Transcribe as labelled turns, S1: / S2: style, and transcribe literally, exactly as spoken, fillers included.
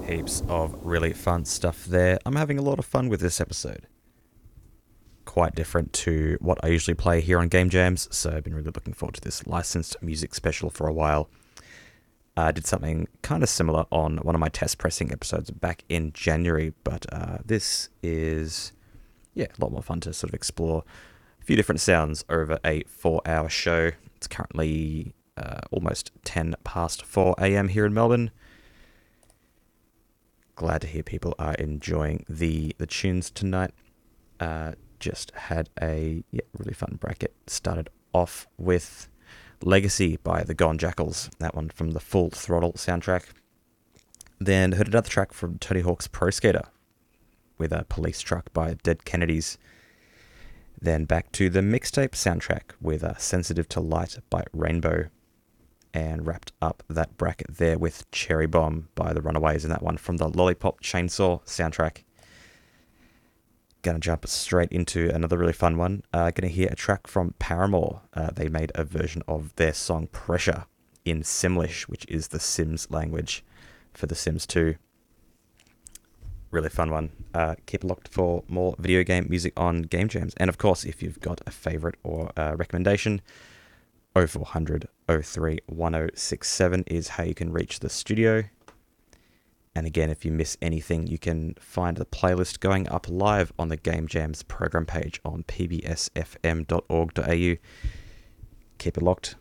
S1: Heaps of really fun stuff there. I'm having a lot of fun with this episode. Quite different to what I usually play here on Game Jams, so I've been really looking forward to this licensed music special for a while. I did something kind of similar on one of my test pressing episodes back in January, but uh, this is, yeah, a lot more fun to sort of explore a few different sounds over a four-hour show. It's currently uh, almost ten past four a.m. here in Melbourne. Glad to hear people are enjoying the, the tunes tonight. Uh, just had a yeah, really fun bracket. Started off with Legacy by the Gone Jackals, that one from the Full Throttle soundtrack. Then heard another track from Tony Hawk's Pro Skater with a Police Truck by Dead Kennedys. Then back to the mixtape soundtrack with a Sensitive to Light by Rainbow. And wrapped up that bracket there with Cherry Bomb by the Runaways, and that one from the Lollipop Chainsaw soundtrack. Gonna jump straight into another really fun one. Uh, gonna hear a track from Paramore. Uh, they made a version of their song Pressure in Simlish, which is the Sims language for The Sims two. Really fun one. Uh, keep it locked for more video game music on Game Jams. And of course, if you've got a favourite or a recommendation, oh four hundred, oh three, one oh six seven is how you can reach the studio. And again, if you miss anything, you can find the playlist going up live on the Game Jams program page on p b s f m dot org dot a u. Keep it locked.